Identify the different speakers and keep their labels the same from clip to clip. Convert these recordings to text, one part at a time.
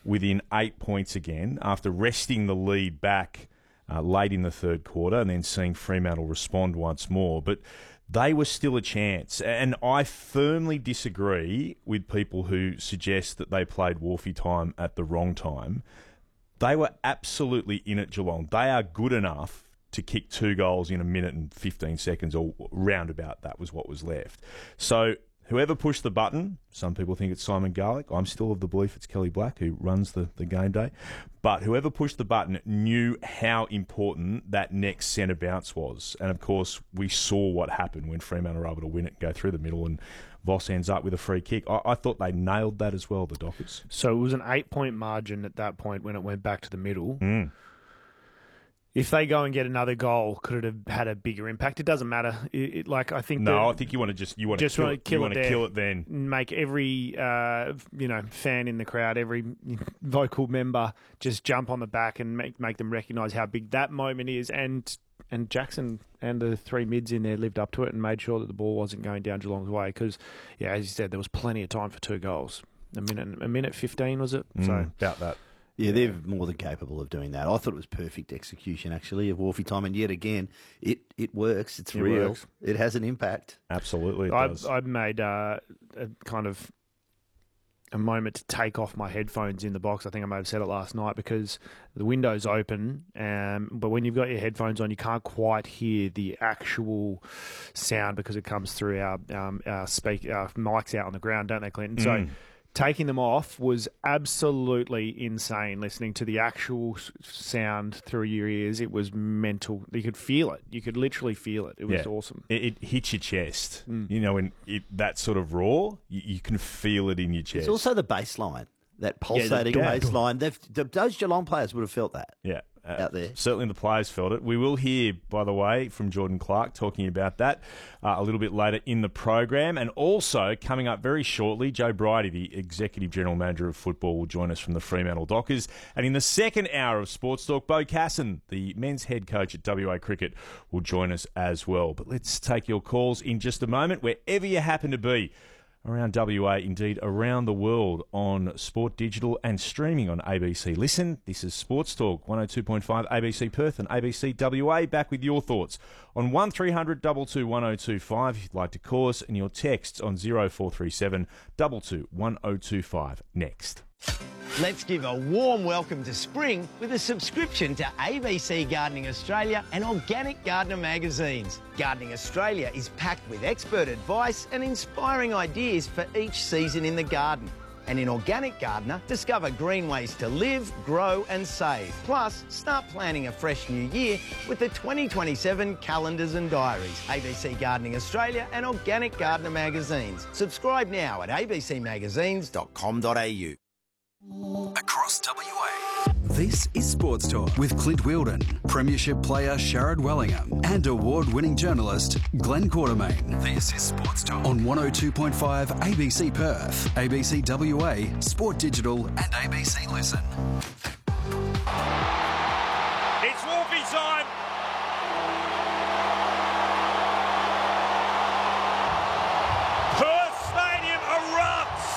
Speaker 1: within 8 points again after wresting the lead back late in the third quarter and then seeing Fremantle respond once more. But they were still a chance. And I firmly disagree with people who suggest that they played Wolfie time at the wrong time. They were absolutely in it, Geelong. They are good enough to kick 2 goals in a minute and 15 seconds, or roundabout that was what was left. So whoever pushed the button, some people think it's Simon Garlick. I'm still of the belief it's Kelly Black who runs the game day. But whoever pushed the button knew how important that next centre bounce was. And, of course, we saw what happened when Fremantle were able to win it and go through the middle, and Voss ends up with a free kick. I thought they nailed that as well, the Dockers.
Speaker 2: So it was an 8-point margin at that point when it went back to the middle. If they go and get another goal, could it have had a bigger impact? It doesn't matter. I think
Speaker 1: I think you want to kill it then.
Speaker 2: Make every fan in the crowd, every vocal member, just jump on the back and make them recognise how big that moment is. And Jackson and the 3 mids in there lived up to it and made sure that the ball wasn't going down Geelong's way. Because, as you said, there was plenty of time for 2 goals. A minute 15 was it? So
Speaker 1: about that.
Speaker 3: Yeah, they're more than capable of doing that. I thought it was perfect execution, actually, of Wolfie time. And yet again, it works. It's real. Works. It has an impact.
Speaker 1: Absolutely, it does.
Speaker 2: I've made a kind of a moment to take off my headphones in the box. I think I may have said it last night, because the window's open, but when you've got your headphones on, you can't quite hear the actual sound because it comes through our mics out on the ground, don't they, Clinton? So taking them off was absolutely insane. Listening to the actual sound through your ears, it was mental. You could feel it. You could literally feel it. It was awesome.
Speaker 1: It hits your chest. When that sort of roar, you can feel it in your chest.
Speaker 3: It's also the bass line, that pulsating bass line. Those Geelong players would have felt that.
Speaker 1: Yeah.
Speaker 3: Out there.
Speaker 1: Certainly the players felt it. We will hear, by the way, from Jordan Clark talking about that a little bit later in the program. And also, coming up very shortly, Joe Bridie, the Executive General Manager of Football, will join us from the Fremantle Dockers. And in the second hour of Sports Talk, Bo Casson, the men's head coach at WA Cricket, will join us as well. But let's take your calls in just a moment, wherever you happen to be around WA, indeed around the world, on Sport Digital and streaming on ABC Listen. This is Sports Talk, 102.5 ABC Perth and ABC WA. Back with your thoughts on 1300 22 1025 if you'd like to call us, and your texts on 0437 22 1025 next.
Speaker 4: Let's give a warm welcome to spring with a subscription to ABC Gardening Australia and Organic Gardener magazines. Gardening Australia is packed with expert advice and inspiring ideas for each season in the garden. And in Organic Gardener, discover green ways to live, grow and save. Plus, start planning a fresh new year with the 2027 calendars and diaries. ABC Gardening Australia and Organic Gardener magazines. Subscribe now at abcmagazines.com.au.
Speaker 5: Across WA. This is Sports Talk with Clint Wheeldon, Premiership player Sharad Wellingham, and award-winning journalist Glenn Quartermain. This is Sports Talk on 102.5 ABC Perth, ABC WA, Sport Digital, and ABC Listen.
Speaker 6: It's Wolfie time. Perth Stadium erupts.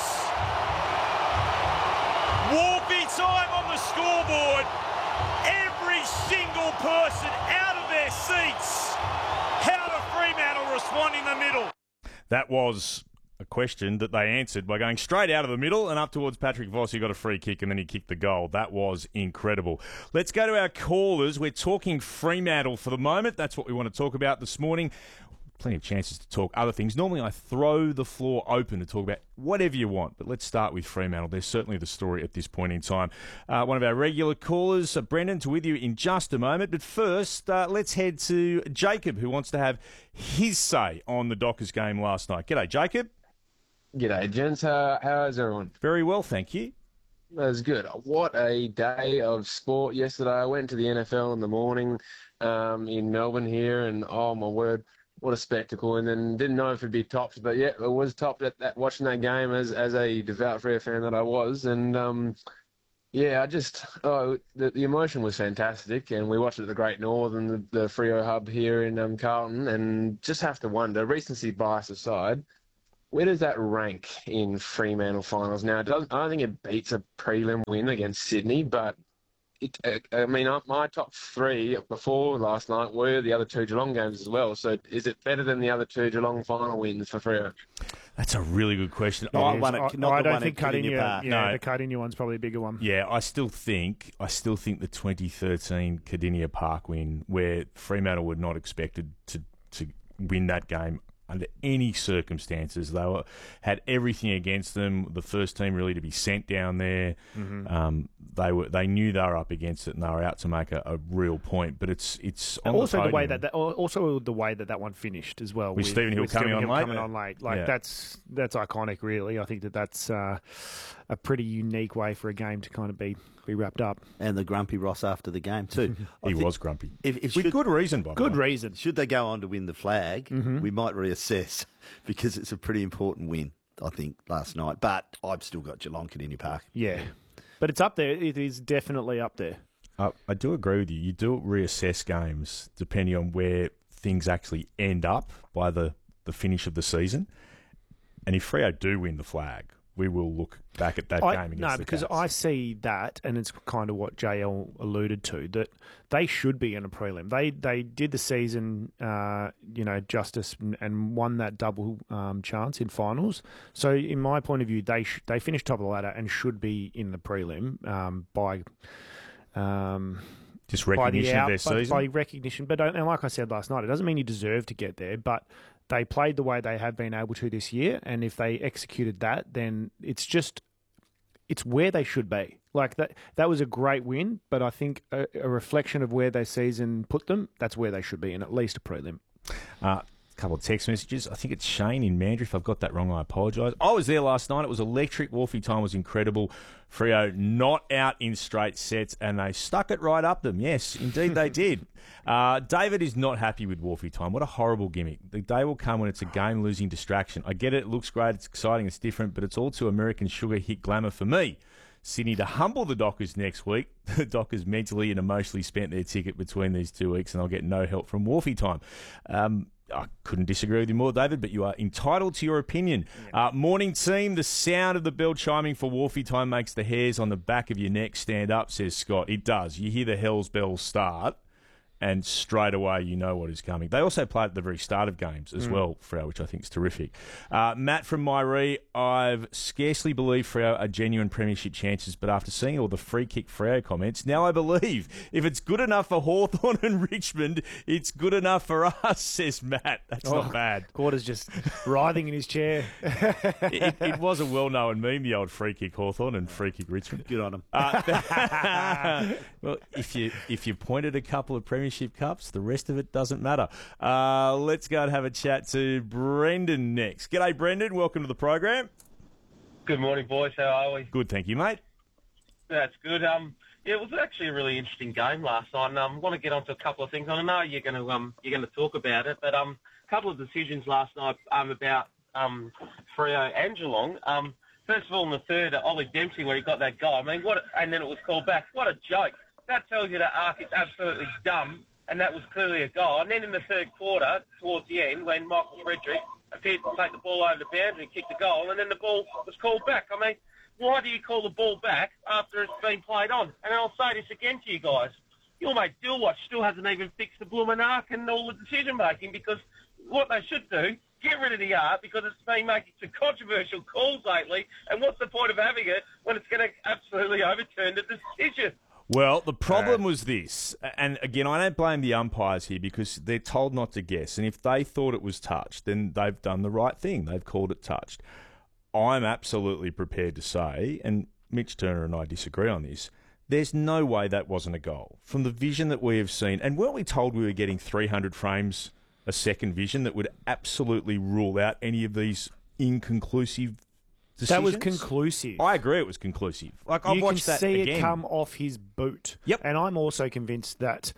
Speaker 6: Wolfie time on the scoreboard. Every single person out of their seats. How do Fremantle respond in the middle?
Speaker 1: That was a question that they answered by going straight out of the middle and up towards Patrick Voss, who got a free kick, and then he kicked the goal. That was incredible. Let's go to our callers. We're talking Fremantle for the moment. That's what we want to talk about this morning. Plenty of chances to talk other things. Normally I throw the floor open to talk about whatever you want, but let's start with Fremantle. There's certainly the story at this point in time. One of our regular callers, Brendan, to with you in just a moment. But first, let's head to Jacob, who wants to have his say on the Dockers game last night. G'day, Jacob.
Speaker 7: G'day, gents. How's everyone?
Speaker 1: Very well, thank you.
Speaker 7: That's good. What a day of sport yesterday. I went to the NFL in the morning in Melbourne here, and oh my word, what a spectacle. And then didn't know if it'd be topped, but yeah, it was topped at that, watching that game as a devout Freo fan that I was. And yeah, the emotion was fantastic. And we watched it at the Great Northern, the Freo hub here in Carlton, and just have to wonder, recency bias aside, Where does that rank in Fremantle finals? Now, I don't think it beats a prelim win against Sydney, but my top three before last night were the other two Geelong games as well. So is it better than the other two Geelong final wins for Freo?
Speaker 1: That's a really good question.
Speaker 2: I don't think Cardinia. The Cardinia one's probably a bigger one.
Speaker 1: Yeah, I still think the 2013 Cardinia Park win, where Fremantle were not expected to win that game under any circumstances. They had everything against them. The first team really to be sent down there. Mm-hmm. They knew they were up against it, and they were out to make a real point. But it's on
Speaker 2: also
Speaker 1: the
Speaker 2: way that one finished as well
Speaker 1: with Stephen Hill coming on late.
Speaker 2: That's iconic, really. I think that's a pretty unique way for a game to kind of be wrapped up.
Speaker 3: And the grumpy Ross after the game too.
Speaker 1: He was grumpy.
Speaker 3: With
Speaker 1: good reason, by the way.
Speaker 2: Good reason.
Speaker 3: Should they go on to win the flag, we might reassess because it's a pretty important win, I think, last night. But I've still got Geelong Cardinia Park.
Speaker 2: Yeah. But it's up there. It is definitely up there.
Speaker 1: I do agree with you. You do reassess games depending on where things actually end up by the finish of the season. And if Freo do win the flag, we will look back at that game against the Cats.
Speaker 2: Because I see that, and it's kind of what JL alluded to, that they should be in a prelim. They did the season, justice and won that double chance in finals. So, in my point of view, they finished top of the ladder and should be in the prelim by
Speaker 1: just recognition of their season.
Speaker 2: By recognition, but and like I said last night, it doesn't mean you deserve to get there, but they played the way they have been able to this year, and if they executed that, then it's where they should be. Like that was a great win, but I think a reflection of where their season put them, that's where they should be, in at least a prelim.
Speaker 1: Couple of text messages. I think it's Shane in Mandurah. If I've got that wrong, I apologise. I was there last night. It was electric. Wolfie time was incredible. Freo not out in straight sets, and they stuck it right up them. Yes, indeed they did. David is not happy with Wolfie time. What a horrible gimmick. The day will come when it's a game-losing distraction. I get it. It looks great. It's exciting. It's different, but it's all too American sugar hit glamour for me. Sydney to humble the Dockers next week. The Dockers mentally and emotionally spent their ticket between these 2 weeks, and they'll get no help from Wolfie time. I couldn't disagree with you more, David, but you are entitled to your opinion. Morning team, the sound of the bell chiming for Wolfie time makes the hairs on the back of your neck stand up, says Scott. It does. You hear the Hells Bells start, and straight away you know what is coming. They also play at the very start of games as well, Freo, which I think is terrific. Matt from Myree, I've scarcely believed Freo are genuine premiership chances, but after seeing all the free kick Freo comments, now I believe. If it's good enough for Hawthorn and Richmond, it's good enough for us, says Matt. That's not bad.
Speaker 2: Quarter's just writhing in his chair.
Speaker 1: It was a well-known meme, the old free kick Hawthorn and free kick Richmond.
Speaker 3: Good on him.
Speaker 1: Well, if you pointed a couple of premiership cups, the rest of it doesn't matter. Let's go and have a chat to Brendan next. G'day, Brendan. Welcome to the program.
Speaker 8: Good morning, boys. How are we?
Speaker 1: Good, thank you, mate.
Speaker 8: That's good. It was actually a really interesting game last night, and I want to get onto a couple of things. I know you're going to talk about it, but a couple of decisions last night about Freo and Geelong. First of all, in the third, Ollie Dempsey, where he got that goal. I mean, and then it was called back. What a joke! That tells you that Ark is absolutely dumb, and that was clearly a goal. And then in the third quarter, towards the end, when Michael Frederick appeared to take the ball over the boundary and kick the goal, and then the ball was called back. I mean, why do you call the ball back after it's been played on? And I'll say this again to you guys. Your mate Dillwatch still hasn't even fixed the blooming Ark and all the decision-making, because what they should do, get rid of the Ark, because it's been making some controversial calls lately, and what's the point of having it when it's going to absolutely overturn the decision?
Speaker 1: Well, the problem was this, and again, I don't blame the umpires here because they're told not to guess, and if they thought it was touched, then they've done the right thing. They've called it touched. I'm absolutely prepared to say, and Mitch Turner and I disagree on this, there's no way that wasn't a goal. From the vision that we have seen, and weren't we told we were getting 300 frames a second vision that would absolutely rule out any of these inconclusive decisions?
Speaker 2: That was conclusive.
Speaker 1: I agree it was conclusive. Like, I've watched that again.
Speaker 2: You can see it come off his boot.
Speaker 1: Yep.
Speaker 2: And I'm also convinced that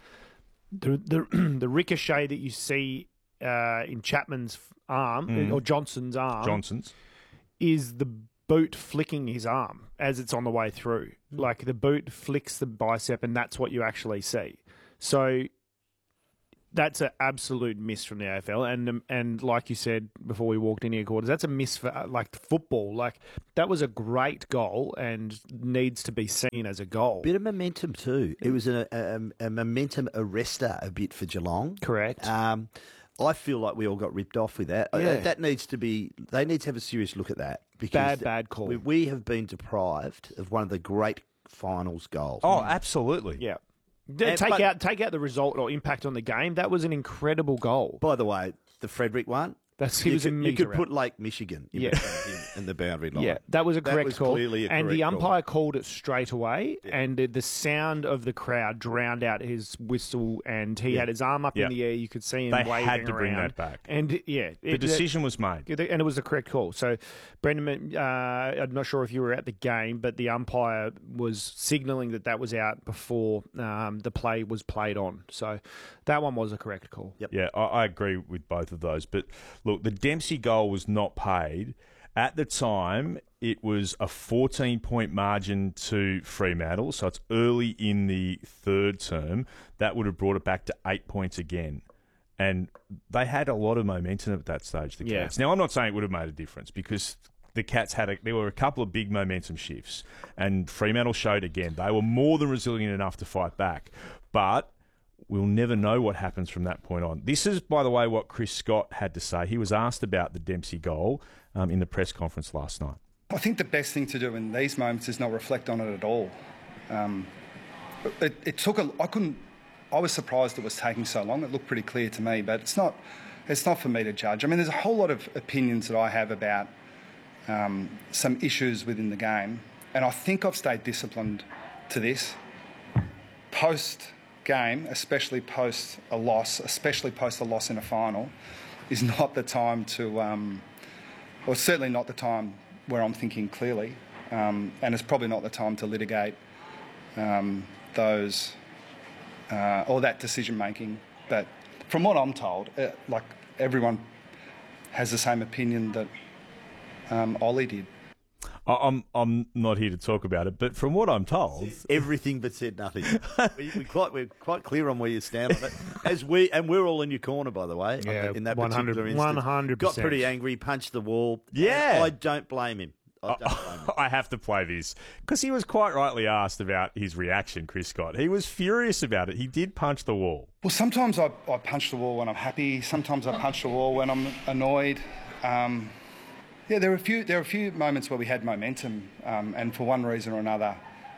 Speaker 2: the ricochet that you see in Chapman's arm, or Johnson's arm, is the boot flicking his arm as it's on the way through. Like, the boot flicks the bicep, and that's what you actually see. So That's an absolute miss from the AFL, and like you said before we walked in here, Quarters, that's a miss for football. That was a great goal and needs to be seen as a goal.
Speaker 3: Bit of momentum too. It was a momentum arrestor a bit for Geelong.
Speaker 2: Correct.
Speaker 3: I feel like we all got ripped off with that.
Speaker 2: Yeah.
Speaker 3: That needs to be. They need to have a serious look at that. Because
Speaker 2: bad call.
Speaker 3: We have been deprived of one of the great finals goals.
Speaker 1: Oh, absolutely.
Speaker 2: Yeah. Take out the result or impact on the game. That was an incredible goal.
Speaker 3: By the way, the Frederick one. You could put Lake Michigan in the boundary line.
Speaker 2: Yeah, that was a correct call. And the umpire called it straight away, and the sound of the crowd drowned out his whistle, and he had his arm up in the air. You could see him waving around. They had to bring
Speaker 1: that back.
Speaker 2: And,
Speaker 1: the decision was made.
Speaker 2: And it was the correct call. So, Brendan, I'm not sure if you were at the game, but the umpire was signalling that was out before the play was played on. So, that one was a correct call.
Speaker 3: Yep.
Speaker 1: Yeah, I agree with both of those. But, look, the Dempsey goal was not paid. At the time, it was a 14-point margin to Fremantle, so it's early in the third term. That would have brought it back to 8 points again. And they had a lot of momentum at that stage, the Cats. Now, I'm not saying it would have made a difference because the Cats there were a couple of big momentum shifts, and Fremantle showed again they were more than resilient enough to fight back. But we'll never know what happens from that point on. This is, by the way, what Chris Scott had to say. He was asked about the Dempsey goal in the press conference last night.
Speaker 9: I think the best thing to do in these moments is not reflect on it at all. I was surprised it was taking so long. It looked pretty clear to me, but it's not for me to judge. I mean, there's a whole lot of opinions that I have about some issues within the game, and I think I've stayed disciplined to this. Post-game, especially post a loss in a final, is not the time to, or certainly not the time where I'm thinking clearly, and it's probably not the time to litigate those or that decision making. But from what I'm told, everyone has the same opinion that Ollie did.
Speaker 1: I'm not here to talk about it, but from what I'm told,
Speaker 3: everything but said nothing. We're quite clear on where you stand on it. We're all in your corner, by the way.
Speaker 2: Yeah,
Speaker 3: in that particular instance,
Speaker 2: 100%.
Speaker 3: Got pretty angry, punched the wall.
Speaker 1: Yeah,
Speaker 3: I don't blame him.
Speaker 1: I have to play this because he was quite rightly asked about his reaction, Chris Scott. He was furious about it. He did punch the wall.
Speaker 9: Well, sometimes I punch the wall when I'm happy. Sometimes I punch the wall when I'm annoyed. Yeah, there were a few moments where we had momentum, and for one reason or another,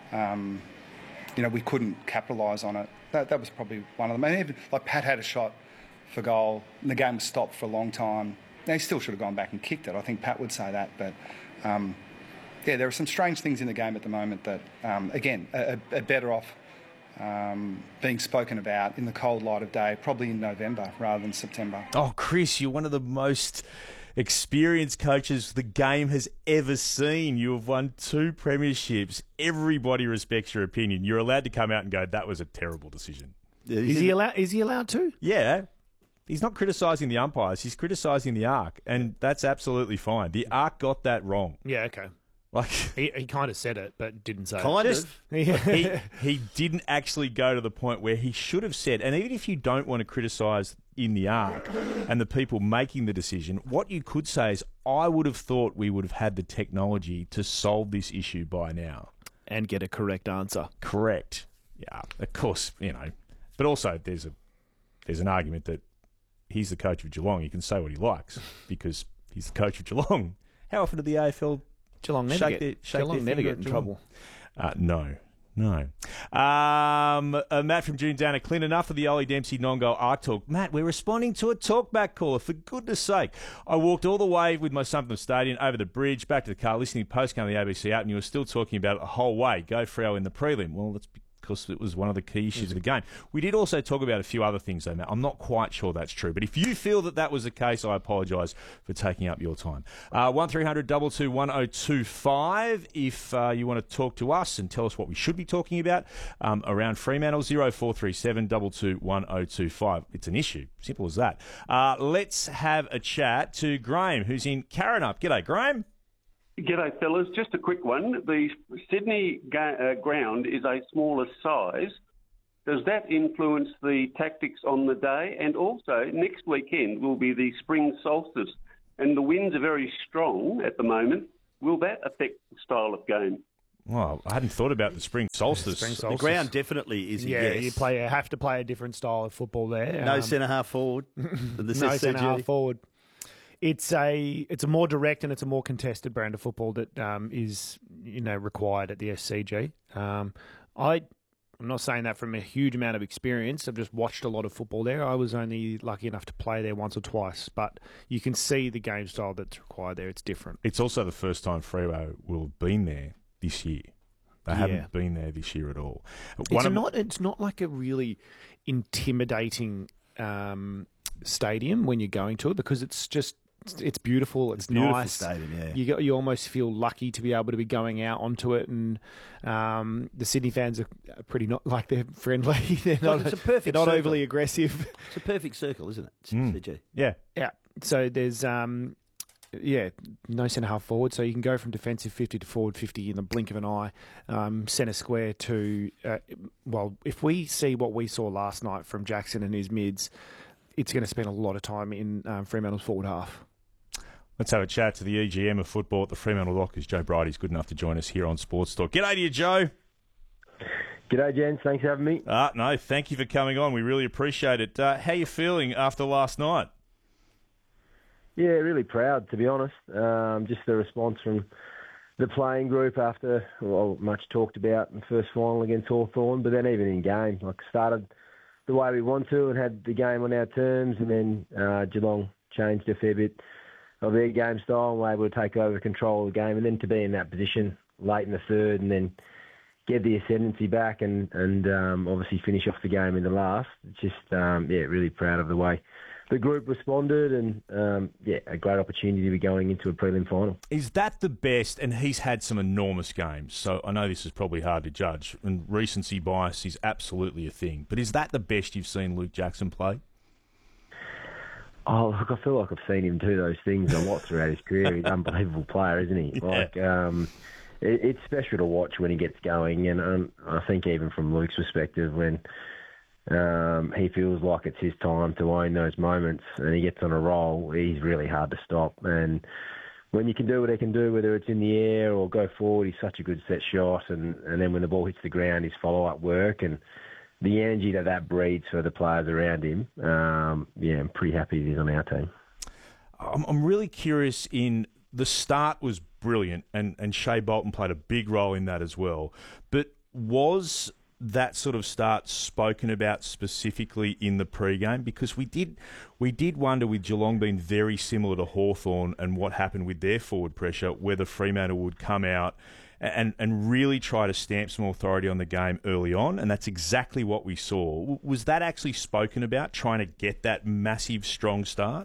Speaker 9: we couldn't capitalise on it. That was probably one of them. And even Pat had a shot for goal, and the game was stopped for a long time. Now, he still should have gone back and kicked it. I think Pat would say that, but there are some strange things in the game at the moment that, again, are better off being spoken about in the cold light of day, probably in November rather than September.
Speaker 1: Oh, Chris, you're one of the most experienced coaches the game has ever seen. You have won 2 premierships. Everybody respects your opinion. You're allowed to come out and go, that was a terrible decision.
Speaker 2: Is he allowed to?
Speaker 1: Yeah. He's not criticising the umpires. He's criticising the ARC, and that's absolutely fine. The ARC got that wrong.
Speaker 2: Yeah, okay. He kind of said it, but didn't say
Speaker 1: it. He didn't actually go to the point where he should have said, and even if you don't want to criticise in the ARC and the people making the decision, what you could say is, I would have thought we would have had the technology to solve this issue by now.
Speaker 2: And get a correct answer.
Speaker 1: Correct. Yeah, of course, But also there's an argument that he's the coach of Geelong. He can say what he likes because he's the coach of Geelong. How often did the AFL...
Speaker 2: Geelong never get in trouble.
Speaker 1: No. Matt from June Downer, Clint, enough of the Ollie Dempsey non-goal ARC talk. Matt, we're responding to a talkback caller, for goodness sake. I walked all the way with my son from the stadium, over the bridge, back to the car, listening to postcard on the ABC app, and you were still talking about it the whole way. Go Freo in the prelim. Well, that's because it was one of the key issues of the game. We did also talk about a few other things, though, Matt. I'm not quite sure that's true. But if you feel that was the case, I apologise for taking up your time. 1300 222 1025 if you want to talk to us and tell us what we should be talking about around Fremantle. 0437 222 1025. It's an issue. Simple as that. Let's have a chat to Graham, who's in Karrinyup. G'day, Graham.
Speaker 10: G'day, fellas. Just a quick one. The Sydney ground is a smaller size, Does that influence the tactics on the day? And also, next weekend will be the spring solstice, and the winds are very strong at the moment. Will that affect the style of game?
Speaker 1: Well, I hadn't thought about the spring solstice.
Speaker 3: The ground definitely is a yes.
Speaker 2: You have to play a different style of football there.
Speaker 3: No centre-half forward.
Speaker 2: No centre-half forward. It's a more direct and it's a more contested brand of football that is required at the SCG. I'm not saying that from a huge amount of experience. I've just watched a lot of football there. I was only lucky enough to play there once or twice, but you can see the game style that's required there. It's different.
Speaker 1: It's also the first time Freo will have been there this year. They haven't been there this year at all.
Speaker 2: It's not like a really intimidating stadium when you're going to it, because it's beautiful. It's nice.
Speaker 3: Stadium, yeah.
Speaker 2: You almost feel lucky to be able to be going out onto it, and the Sydney fans are pretty they're friendly. They're not overly aggressive.
Speaker 3: It's a perfect circle, isn't it? CG.
Speaker 1: Yeah.
Speaker 2: So there's no centre half forward, so you can go from defensive 50 to forward 50 in the blink of an eye. Centre square to if we see what we saw last night from Jackson and his mids, it's going to spend a lot of time in Fremantle's forward half.
Speaker 1: Let's have a chat to the EGM of football at the Fremantle Dockers. Joe Bridie's good enough to join us here on Sports Talk. G'day to you, Joe.
Speaker 11: G'day, gents. Thanks for having me.
Speaker 1: No, thank you for coming on. We really appreciate it. How are you feeling after last night?
Speaker 11: Yeah, really proud, to be honest. Just the response from the playing group after, much talked about in the first final against Hawthorn, but then even in game, started the way we want to and had the game on our terms, and then Geelong changed a fair bit of their game style and were able to take over control of the game, and then to be in that position late in the third and then get the ascendancy back and obviously finish off the game in the last. Just, really proud of the way the group responded, and a great opportunity to be going into a prelim final.
Speaker 1: Is that the best? And he's had some enormous games, so I know this is probably hard to judge, and recency bias is absolutely a thing. But is that the best you've seen Luke Jackson play?
Speaker 11: Oh, look, I feel like I've seen him do those things a lot throughout his career. He's an unbelievable player, isn't he?
Speaker 1: Yeah.
Speaker 11: It's special to watch when he gets going, and I think even from Luke's perspective, when he feels like it's his time to own those moments and he gets on a roll, he's really hard to stop. And when you can do what he can do, whether it's in the air or go forward, he's such a good set shot. And then when the ball hits the ground, his follow-up work and the energy that breeds for the players around him, I'm pretty happy he's on our team.
Speaker 1: I'm really curious in the start was brilliant, and Shea Bolton played a big role in that as well. But was that sort of start spoken about specifically in the pre-game? Because we did wonder, with Geelong being very similar to Hawthorn and what happened with their forward pressure, whether Fremantle would come out and really try to stamp some authority on the game early on, and that's exactly what we saw. Was that actually spoken about, trying to get that massive, strong start?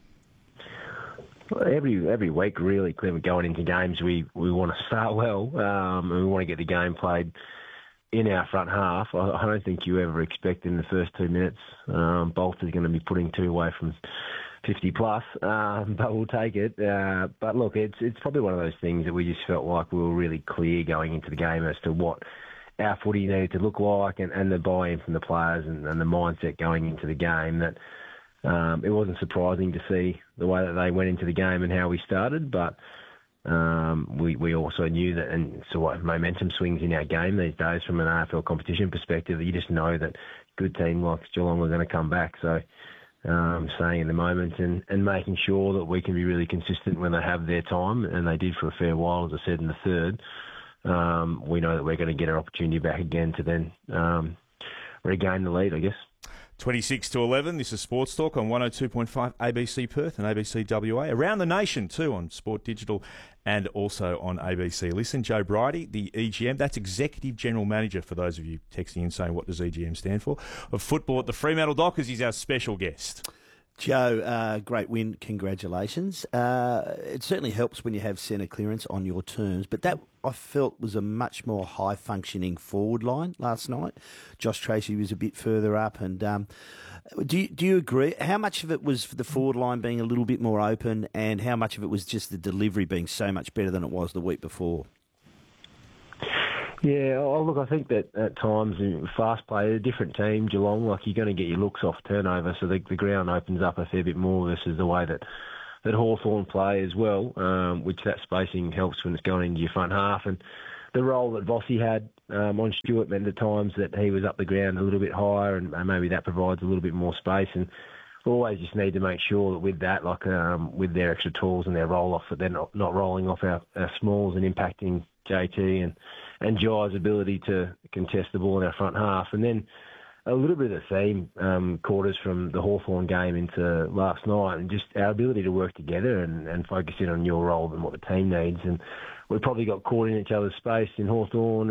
Speaker 11: Well, every week, really, Clem, going into games, we want to start well, and we want to get the game played in our front half. I don't think you ever expect in the first 2 minutes Bolter's going to be putting two away from 50 plus, but we'll take it. But look, it's probably one of those things that we just felt like we were really clear going into the game as to what our footy needed to look like, and the buy-in from the players and the mindset going into the game, that it wasn't surprising to see the way that they went into the game and how we started, but we also knew that, and so what momentum swings in our game these days from an AFL competition perspective, you just know that good team like Geelong are going to come back. So staying in the moment and making sure that we can be really consistent when they have their time, and they did for a fair while, as I said, in the third. We know that we're going to get our opportunity back again to then regain the lead, I guess.
Speaker 1: 26-11, this is Sports Talk on 102.5 ABC Perth and ABC WA. Around the nation too on Sport Digital and also on ABC Listen. Joe Bridie, the EGM, that's Executive General Manager, for those of you texting in saying what does EGM stand for, of football at the Fremantle Dockers. He's our special guest.
Speaker 3: Joe, great win. Congratulations. It certainly helps when you have centre clearance on your terms, but that, I felt, was a much more high-functioning forward line last night. Josh Tracy was a bit further up. And do you agree? How much of it was the forward line being a little bit more open, and how much of it was just the delivery being so much better than it was the week before?
Speaker 11: Yeah, look, I think that at times, fast play, a different team, Geelong, like you're going to get your looks off turnover, so the ground opens up a fair bit more versus the way that Hawthorn play as well, which that spacing helps when it's going into your front half. And the role that Vossi had on Stewart meant at times that he was up the ground a little bit higher, and maybe that provides a little bit more space. And we always just need to make sure that with that, like with their extra tools and their roll-off, that they're not rolling off our smalls and impacting JT and Jai's ability to contest the ball in our front half. And then a little bit of the theme quarters from the Hawthorn game into last night, and just our ability to work together and focus in on your role and what the team needs. And we probably got caught in each other's space in Hawthorn,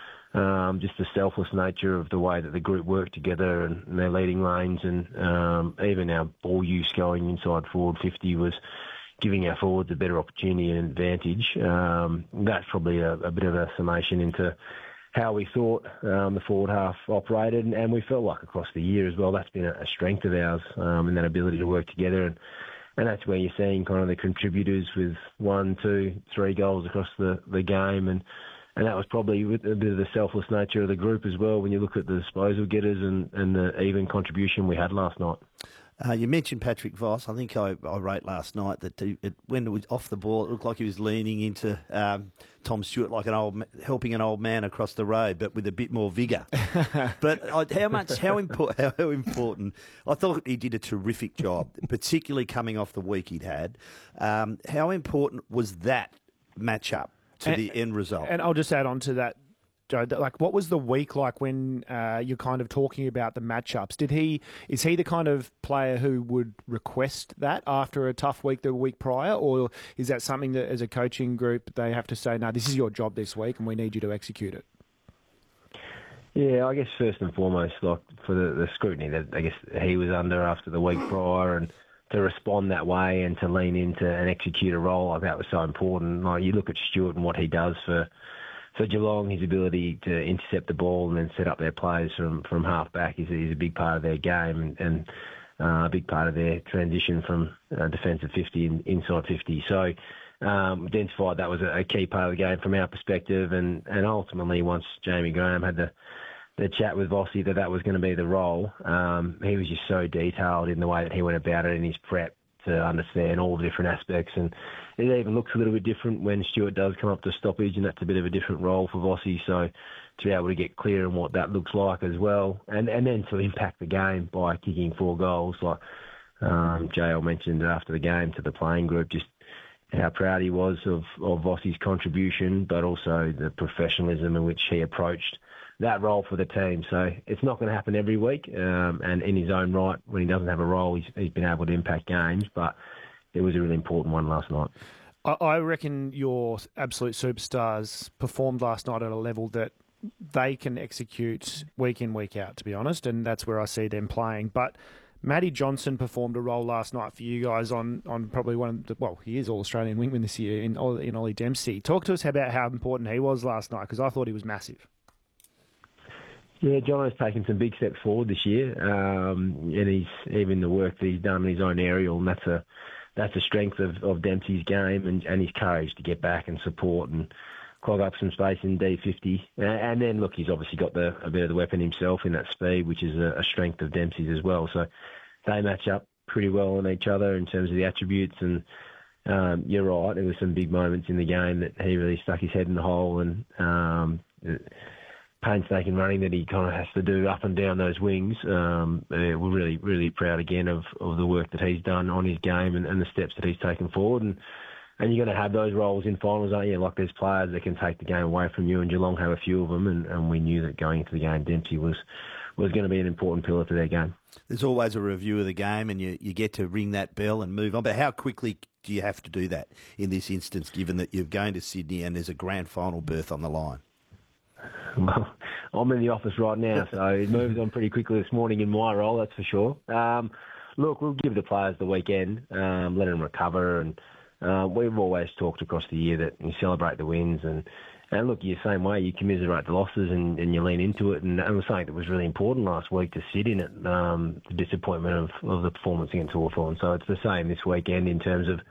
Speaker 11: and just the selfless nature of the way that the group worked together and their leading lanes, and even our ball use going inside forward 50 was giving our forwards a better opportunity and advantage. That's probably a bit of a summation into how we thought the forward half operated, and we felt like across the year as well, that's been a strength of ours, and that ability to work together. And that's where you're seeing kind of the contributors with 1, 2, 3 goals across the game, and that was probably with a bit of the selfless nature of the group as well when you look at the disposal getters and the even contribution we had last night.
Speaker 3: You mentioned Patrick Voss. I think I wrote last night that when it was off the ball, it looked like he was leaning into Tom Stewart like helping an old man across the road, but with a bit more vigour. But how important? I thought he did a terrific job, particularly coming off the week he'd had. How important was that matchup to the end result?
Speaker 2: And I'll just add on to that, Joe, like what was the week like when you're kind of talking about the matchups? Is he the kind of player who would request that after a tough week the week prior, or is that something that as a coaching group they have to say, no, this is your job this week and we need you to execute it?
Speaker 11: Yeah, I guess first and foremost, like for the scrutiny that I guess he was under after the week prior, and to respond that way and to lean into and execute a role like that was so important. Like you look at Stewart and what he does for Geelong, his ability to intercept the ball and then set up their plays from half back is a big part of their game, and a big part of their transition from defensive 50 and inside 50. So identified that was a key part of the game from our perspective, and ultimately once Jamie Graham had the chat with Vossi that was going to be the role, he was just so detailed in the way that he went about it in his prep to understand all the different aspects. And it even looks a little bit different when Stewart does come up to stoppage, and that's a bit of a different role for Vossi. So to be able to get clear on what that looks like as well, and then to impact the game by kicking 4 goals, like JL mentioned after the game to the playing group, just how proud he was of Vossi's contribution, but also the professionalism in which he approached that role for the team. So it's not going to happen every week, and in his own right, when he doesn't have a role, he's been able to impact games, but it was a really important one last night.
Speaker 2: I reckon your absolute superstars performed last night at a level that they can execute week in, week out, to be honest, and that's where I see them playing. But Matty Johnson performed a role last night for you guys on probably one of the, he is All-Australian wingman this year in Ollie Dempsey. Talk to us about how important he was last night, because I thought he was massive.
Speaker 11: Yeah, John has taken some big steps forward this year, and he's even the work that he's done in his own aerial, and that's a strength of Dempsey's game and his courage to get back and support and clog up some space in D50. And then, look, he's obviously got a bit of the weapon himself in that speed, which is a strength of Dempsey's as well. So they match up pretty well on each other in terms of the attributes. And you're right, there were some big moments in the game that he really stuck his head in the hole, and painstaking running that he kind of has to do up and down those wings. We're really, really proud again of the work that he's done on his game and the steps that he's taken forward. And you're going to have those roles in finals, aren't you? Like there's players that can take the game away from you, and Geelong have a few of them, and we knew that going into the game, Dempsey was going to be an important pillar to their game. There's always a review of the game, and you get to ring that bell and move on. But how quickly do you have to do that in this instance, given that you're going to Sydney and there's a grand final berth on the line? Well, I'm in the office right now, so it moves on pretty quickly this morning in my role, that's for sure. Look, we'll give the players the weekend, let them recover, and we've always talked across the year that you celebrate the wins, and look, you're the same way, you commiserate the losses and you lean into it, and it was something that was really important last week to sit in it, the disappointment of the performance against Hawthorn. So it's the same this weekend in terms of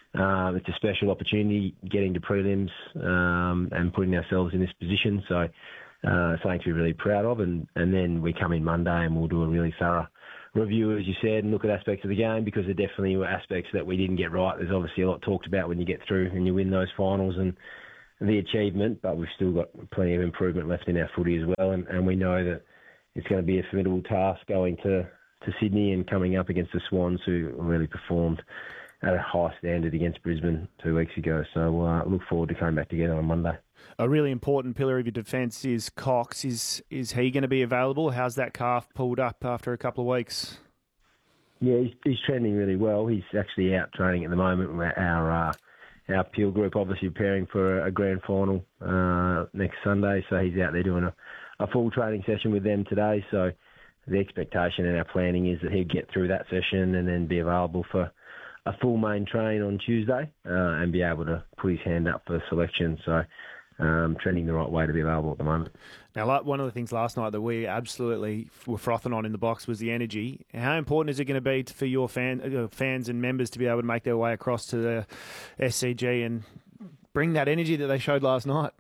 Speaker 11: it's a special opportunity getting to prelims and putting ourselves in this position. So something to be really proud of. And then we come in Monday and we'll do a really thorough review, as you said, and look at aspects of the game, because there definitely were aspects that we didn't get right. There's obviously a lot talked about when you get through and you win those finals and the achievement, but we've still got plenty of improvement left in our footy as well. And we know that it's going to be a formidable task going to Sydney and coming up against the Swans, who really performed at a high standard against Brisbane 2 weeks ago. So look forward to coming back together on Monday.
Speaker 2: A really important pillar of your defence is Cox. Is he going to be available? How's that calf pulled up after a couple of weeks?
Speaker 11: Yeah, he's trending really well. He's actually out training at the moment. Our Peel group obviously preparing for a grand final next Sunday, so he's out there doing a full training session with them today. So the expectation and our planning is that he'll get through that session and then be available for a full main train on Tuesday and be able to put his hand up for selection. So trending the right way to be available at the moment.
Speaker 2: Now, one of the things last night that we absolutely were frothing on in the box was the energy. How important is it going to be for your fans and members to be able to make their way across to the SCG and bring that energy that they showed last night?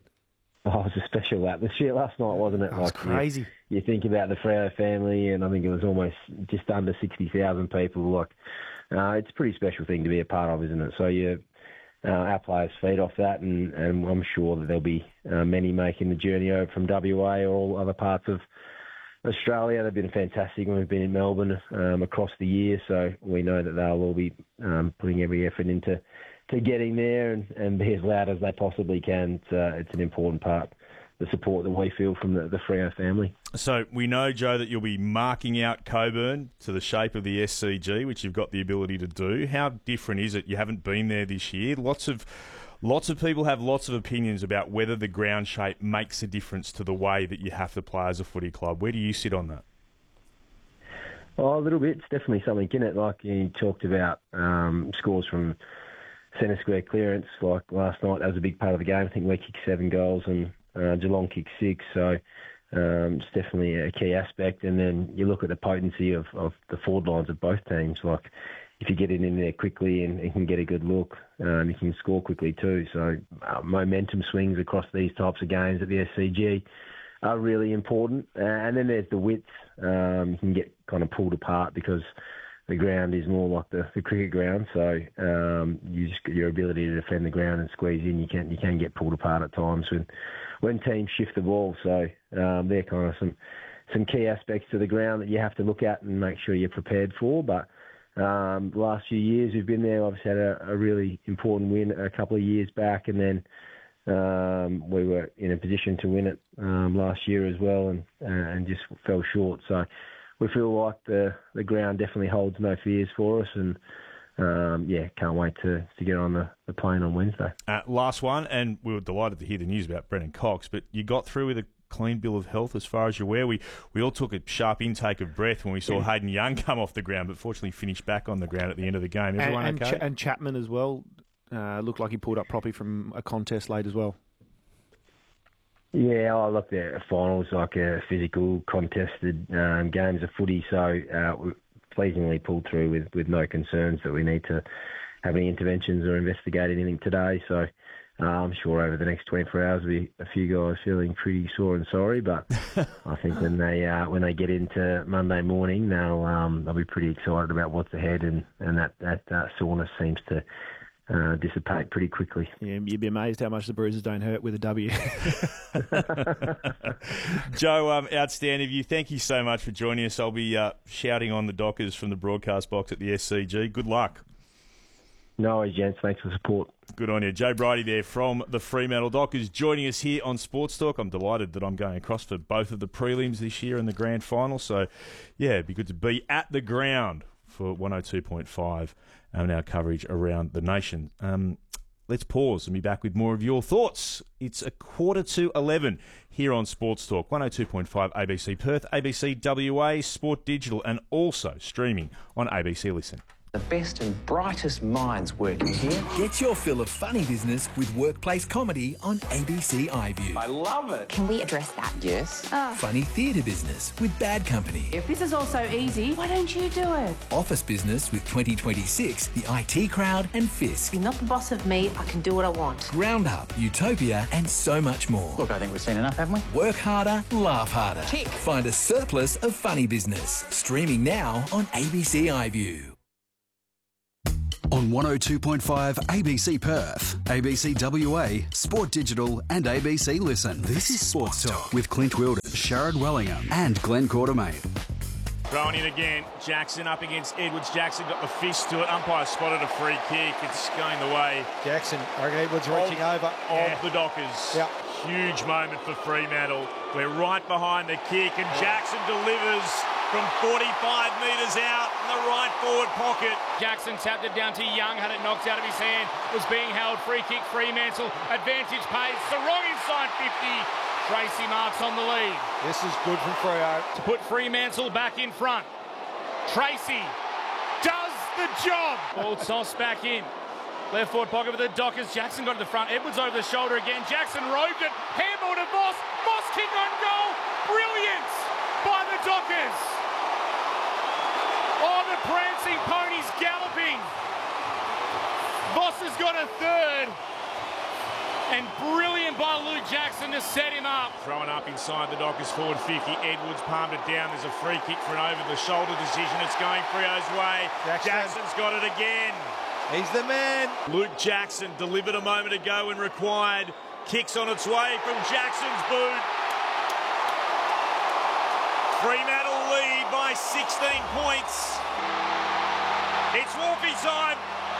Speaker 11: Oh, it was a special atmosphere last night, wasn't it?
Speaker 2: It was crazy.
Speaker 11: You think about the Freo family, and I think it was almost just under 60,000 people. It's a pretty special thing to be a part of, isn't it? So our players feed off that, and I'm sure that there'll be many making the journey over from WA or all other parts of Australia. They've been fantastic when we've been in Melbourne across the year, so we know that they'll all be putting every effort into getting there and be as loud as they possibly can. It's an important part, the support that we feel from the Freo family.
Speaker 1: So we know, Joe, that you'll be marking out Coburn to the shape of the SCG, which you've got the ability to do. How different is it? You haven't been there this year. Lots of people have lots of opinions about whether the ground shape makes a difference to the way that you have to play as a footy club. Where do you sit on that?
Speaker 11: Oh, a little bit. It's definitely something in it. Like you talked about scores from centre square clearance. Like last night, that was a big part of the game. I think we kicked 7 goals and Geelong kicked 6. So it's definitely a key aspect. And then you look at the potency of the forward lines of both teams. Like if you get it in there quickly and you can get a good look, you can score quickly too. So momentum swings across these types of games at the SCG are really important. And then there's the width. You can get kind of pulled apart because the ground is more like the cricket ground. So your ability to defend the ground and squeeze in, you can get pulled apart at times when teams shift the ball. So they're kind of some key aspects to the ground that you have to look at and make sure you're prepared for. But the last few years we've been there, obviously had a really important win a couple of years back, and then we were in a position to win it last year as well and just fell short. So we feel like the ground definitely holds no fears for us, and can't wait to get on the plane on Wednesday.
Speaker 1: Last one, and we were delighted to hear the news about Brennan Cox, but you got through with a clean bill of health as far as you're aware. We all took a sharp intake of breath when we saw Hayden Young come off the ground, but fortunately finished back on the ground at the end of the game. Everyone okay?
Speaker 2: And Chapman as well looked like he pulled up properly from a contest late as well.
Speaker 11: Yeah, I looked at finals like a physical, contested games of footy, so we pleasingly pulled through with no concerns that we need to have any interventions or investigate anything today. So I'm sure over the next 24 hours there'll be a few guys feeling pretty sore and sorry, but I think when they get into Monday morning, they'll be pretty excited about what's ahead, and that soreness seems to dissipate pretty quickly.
Speaker 2: Yeah, you'd be amazed how much the bruises don't hurt with a W.
Speaker 1: Joe, outstanding of you. Thank you so much for joining us. I'll be shouting on the Dockers from the broadcast box at the SCG. Good luck.
Speaker 11: No worries, gents. Thanks for the support.
Speaker 1: Good on you. Joe Bridie there from the Fremantle Dockers joining us here on Sports Talk. I'm delighted that I'm going across for both of the prelims this year and the grand final. So, yeah, it'd be good to be at the ground for 102.5 and our coverage around the nation. Let's pause and be back with more of your thoughts. It's 11:15 here on Sports Talk, 102.5 ABC Perth, ABC WA, Sport Digital, and also streaming on ABC Listen.
Speaker 12: The best and brightest minds working here.
Speaker 13: Get your fill of funny business with workplace comedy on ABC iView.
Speaker 12: I love it.
Speaker 14: Can we address that?
Speaker 12: Yes.
Speaker 13: Funny theatre business with Bad Company.
Speaker 14: If this is all so easy, why don't you do it?
Speaker 13: Office business with 2026, the IT Crowd and Fisk.
Speaker 14: You're not the boss of me. I can do what I want.
Speaker 13: Ground Up, Utopia and so much more.
Speaker 12: Look, I think we've seen enough, haven't we?
Speaker 13: Work harder, laugh harder.
Speaker 14: Tick.
Speaker 13: Find a surplus of funny business. Streaming now on ABC iView.
Speaker 5: On 102.5 ABC Perth, ABC WA, Sport Digital and ABC Listen. This is Sports Talk with Clint Wilden, Sharad Wellingham and Glenn Quartermain.
Speaker 6: Thrown in again. Jackson up against Edwards. Jackson got the fist to it. Umpire spotted a free kick. It's going the way.
Speaker 15: Jackson, I reckon Edwards reaching over.
Speaker 6: Of the Dockers.
Speaker 15: Yeah.
Speaker 6: Huge moment for Fremantle. We're right behind the kick and Jackson delivers from 45 metres out in the right forward pocket.
Speaker 16: Jackson tapped it down to Young, had it knocked out of his hand, was being held, free kick, Fremantle, advantage pays, Sarong inside 50, Tracy marks on the lead.
Speaker 15: This is good from Freo.
Speaker 16: To put Fremantle back in front. Tracy does the job. Ball tossed back in. Left forward pocket with the Dockers. Jackson got to the front. Edwards over the shoulder again. Jackson roved it. Handball to Voss. Voss kick on goal. Brilliant by the Dockers. Oh, the prancing ponies galloping. Voss has got a third. And brilliant by Luke Jackson to set him up.
Speaker 6: Throwing up inside the Dockers forward 50. Edwards palmed it down. There's a free kick for an over-the-shoulder decision. It's going Freo's way. Jackson's got it again.
Speaker 15: He's the man.
Speaker 6: Luke Jackson delivered a moment ago when required. Kicks on its way from Jackson's boot. Fremantle lead by 16 points. It's Wolfie time.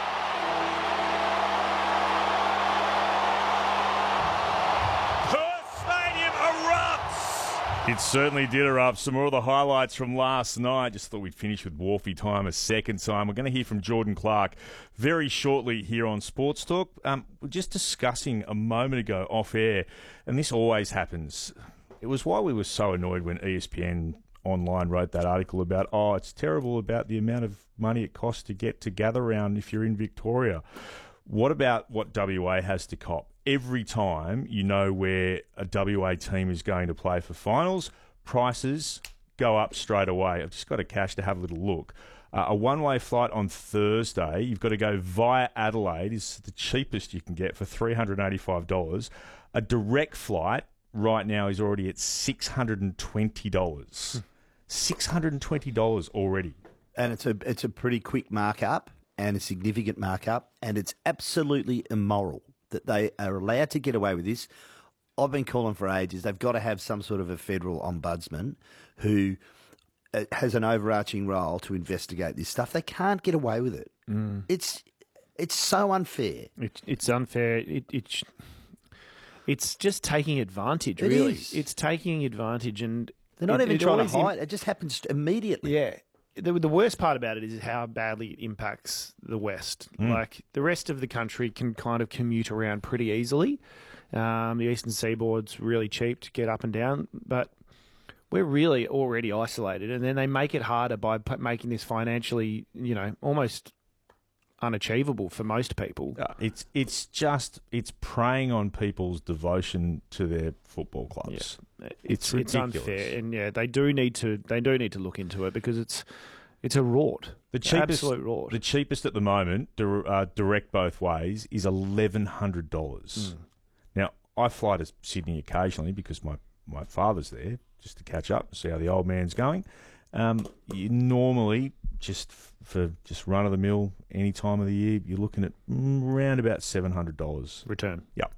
Speaker 6: Perth Stadium erupts.
Speaker 1: It certainly did erupt. Some more of the highlights from last night. Just thought we'd finish with Wolfie time a second time. We're going to hear from Jordan Clark very shortly here on Sports Talk. We're just discussing a moment ago off air, and this always happens. It was why we were so annoyed when ESPN Online wrote that article about, it's terrible about the amount of money it costs to get to Gather Round if you're in Victoria. What about what WA has to cop? Every time you know where a WA team is going to play for finals, prices go up straight away. I've just got a cash to have a little look. A one-way flight on Thursday, you've got to go via Adelaide, is the cheapest you can get for $385. A direct flight right now is already at $620. $620 already.
Speaker 3: And it's a pretty quick markup and a significant markup, and it's absolutely immoral that they are allowed to get away with this. I've been calling for ages. They've got to have some sort of a federal ombudsman who has an overarching role to investigate this stuff. They can't get away with it. It's so unfair.
Speaker 2: It's unfair. It's just taking advantage, really. It's taking advantage, and
Speaker 3: they're not even trying to hide. It just happens immediately.
Speaker 2: Yeah. The worst part about it is how badly it impacts the West. Like, the rest of the country can kind of commute around pretty easily. The Eastern Seaboard's really cheap to get up and down, but we're really already isolated. And then they make it harder by making this financially, almost unachievable for most people.
Speaker 1: It's preying on people's devotion to their football clubs.
Speaker 2: Yeah.
Speaker 1: It's
Speaker 2: It's
Speaker 1: ridiculous.
Speaker 2: unfair, and they do need to look into it because it's a rort. Absolute rort.
Speaker 1: The cheapest at the moment, direct both ways, is $1,100. Now, I fly to Sydney occasionally because my father's there just to catch up and see how the old man's going. You normally, just run of the mill, any time of the year, you're looking at around about $700
Speaker 2: return.
Speaker 1: Yep.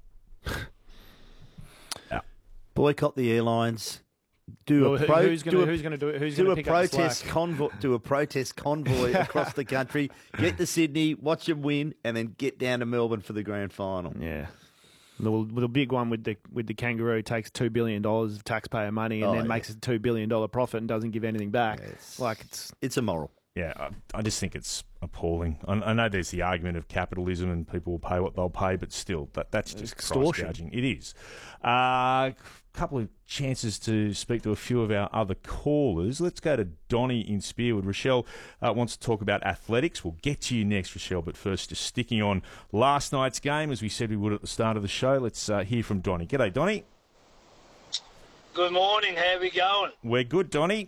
Speaker 3: Boycott the airlines. Who's going
Speaker 2: to do it? Who's going to pick up the slack?
Speaker 3: Do a protest convoy across the country. Get to Sydney, watch them win, and then get down to Melbourne for the grand final.
Speaker 2: Yeah. The big one with the Kangaroo takes $2 billion of taxpayer money and then makes a $2 billion profit and doesn't give anything back.
Speaker 3: It's immoral.
Speaker 1: Yeah, I just think it's appalling. I know there's the argument of capitalism and people will pay what they'll pay, but still, that's just price gouging. It is. couple of chances to speak to a few of our other callers. Let's go to Donnie in Spearwood. Rochelle wants to talk about athletics. We'll get to you next, Rochelle, but first, just sticking on last night's game, as we said we would at the start of the show. Let's hear from Donnie. G'day, Donnie.
Speaker 17: Good morning. How are we going?
Speaker 1: We're good, Donnie.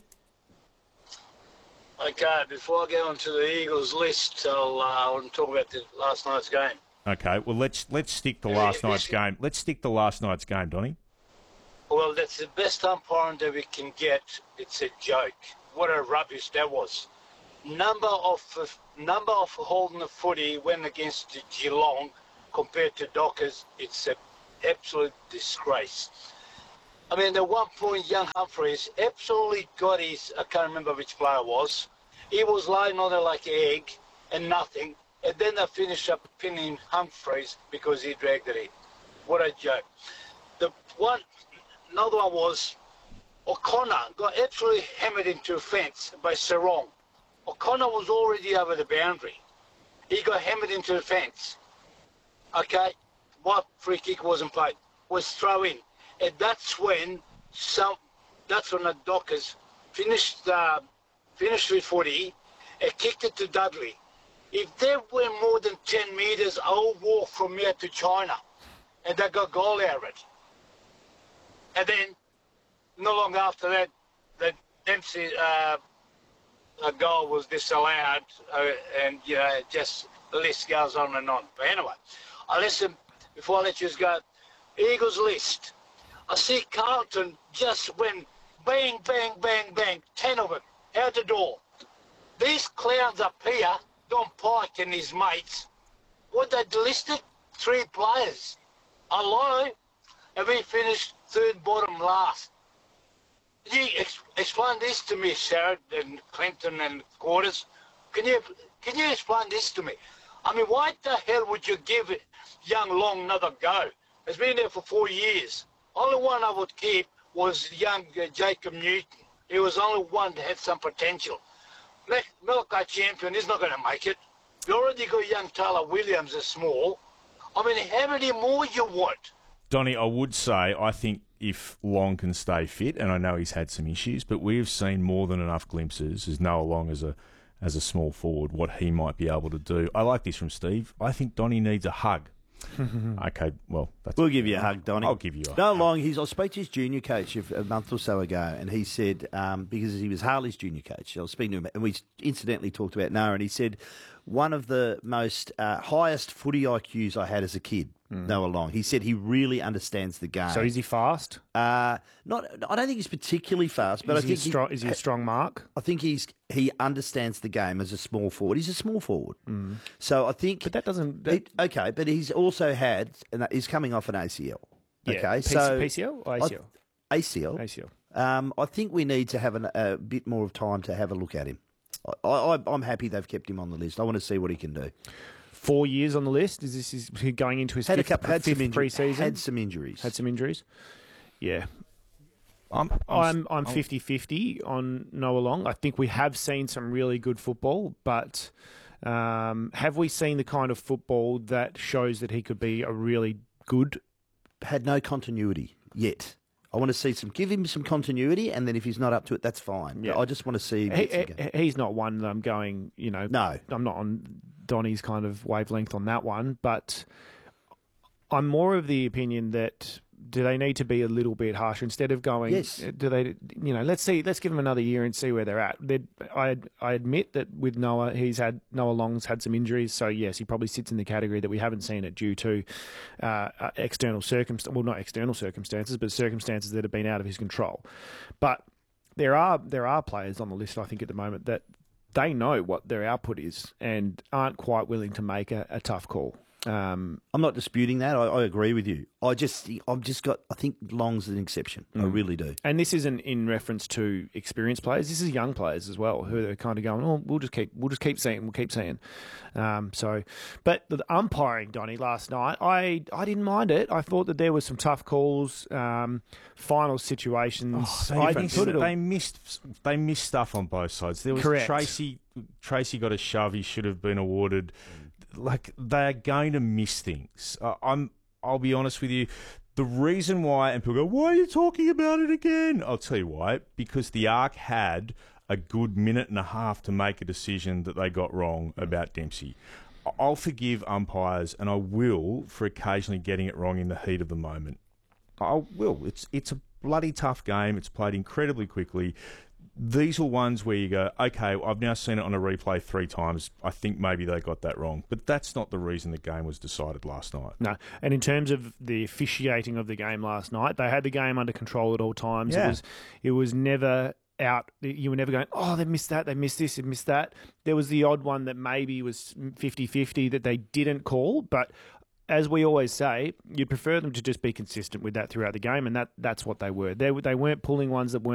Speaker 17: Okay, before I go on to the Eagles list, I want to talk about last night's game.
Speaker 1: Okay, well, let's stick to last night's game. Let's stick to last night's game, Donnie.
Speaker 17: Well, that's the best umpiring that we can get. It's a joke. What a rubbish that was. Number of holding the footy went against Geelong compared to Dockers. It's an absolute disgrace. I mean, the 1 point, young Humphreys absolutely got his, I can't remember which player it was. He was lying on there like an egg and nothing. And then they finished up pinning Humphreys because he dragged it in. What a joke. Another one was O'Connor got absolutely hammered into a fence by Sarong. O'Connor was already over the boundary. He got hammered into the fence. Okay, what free kick wasn't played? Was throw in. And that's when the Dockers finished with footy and kicked it to Dudley. If they were more than 10 metres, I'll walk from here to China. And they got goal out of it. And then, no long after that, the Dempsey goal was disallowed. And, just the list goes on and on. But anyway, before I let you go, Eagles list. I see Carlton just went bang, bang, bang, bang, 10 of them out the door. These clowns up here, Don Pike and his mates, what they listed? 3 players. Hello? And we finished third bottom last. Can you explain this to me, Sherrod and Clinton and Quarters? Can you explain this to me? I mean, why the hell would you give young Long another go? It's been there for 4 years. Only one I would keep was young Jacob Newton. He was the only one that had some potential. Malachi Champion is not going to make it. You already got young Tyler Williams as small. I mean, how many more you want?
Speaker 1: Donnie, I would say I think if Long can stay fit, and I know he's had some issues, but we've seen more than enough glimpses as Noah Long as a small forward, what he might be able to do. I like this from Steve. I think Donnie needs a hug. Okay, well,
Speaker 3: we'll give you a hug, Donnie.
Speaker 1: I'll give you a hug.
Speaker 3: No, Long. I spoke to his junior coach a month or so ago, and he said because he was Harley's junior coach, I was speaking to him, and we incidentally talked about Noah, and he said one of the most highest footy IQs I had as a kid. Noah Long. He said he really understands the game.
Speaker 2: So is he fast?
Speaker 3: I don't think he's particularly fast, but
Speaker 2: is
Speaker 3: I think
Speaker 2: is he a strong mark?
Speaker 3: I think he understands the game as a small forward. He's a small forward, so I think.
Speaker 2: But that doesn't.
Speaker 3: Okay, but he's also had, and he's coming off an ACL.
Speaker 2: Yeah,
Speaker 3: okay, so
Speaker 2: PCL or ACL?
Speaker 3: ACL. I think we need to have a bit more of time to have a look at him. I'm happy they've kept him on the list. I want to see what he can do.
Speaker 2: 4 years on the list. Is this going into his fifth pre-season?
Speaker 3: Had some injuries.
Speaker 2: Yeah. I'm 50-50 on Noah Long. I think we have seen some really good football, but have we seen the kind of football that shows that he could be a really good?
Speaker 3: Had no continuity yet. I want to give him some continuity, and then if he's not up to it, that's fine. Yeah. I just want to see him.
Speaker 2: He's not one that I'm going, no. I'm not on Donnie's kind of wavelength on that one, but I'm more of the opinion that do they need to be a little bit harsher instead of going?
Speaker 3: Yes.
Speaker 2: Do they? Let's give them another year and see where they're at. I admit that with Noah Long's had some injuries, so yes, he probably sits in the category that we haven't seen it due to external circumstances. Well, not external circumstances, but circumstances that have been out of his control. But there are players on the list, I think, at the moment that they know what their output is and aren't quite willing to make a tough call.
Speaker 3: I'm not disputing that. I agree with you. I think Long's an exception. I really do.
Speaker 2: And this isn't in reference to experienced players. This is young players as well who are kind of going, oh, we'll just keep seeing. We'll keep seeing. But the umpiring, Donnie, last night, I didn't mind it. I thought that there was some tough calls, final situations.
Speaker 1: They missed stuff on both sides. There was
Speaker 2: Correct.
Speaker 1: Tracy got a shove. He should have been awarded. Like, they're going to miss things. I'll be honest with you. The reason why, and people go, why are you talking about it again? I'll tell you why. Because the Arc had a good minute and a half to make a decision that they got wrong about Dempsey. I'll forgive umpires, and I will, for occasionally getting it wrong in the heat of the moment. I will. It's a bloody tough game. It's played incredibly quickly. These are ones where you go, okay, I've now seen it on a replay 3 times. I think maybe they got that wrong. But that's not the reason the game was decided last night.
Speaker 2: No. And in terms of the officiating of the game last night, they had the game under control at all times.
Speaker 1: Yeah.
Speaker 2: It was never out. You were never going, oh, they missed that, they missed this, they missed that. There was the odd one that maybe was 50-50 that they didn't call, but as we always say, you'd prefer them to just be consistent with that throughout the game, and that's what they were. They weren't pulling ones that weren't